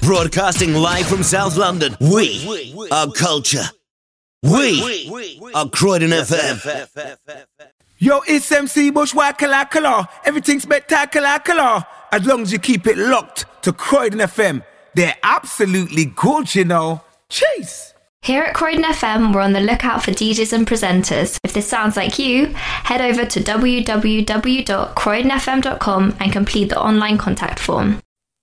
Broadcasting live from South London. We are culture. We are Croydon FM. Yo, it's MC Bushwhacker. Everything's spectacular. As long as you keep it locked to Croydon FM. They're absolutely good, you know. Chase. Here at Croydon FM, we're on the lookout for DJs and presenters. If this sounds like you, head over to www.croydonfm.com and complete the online contact form.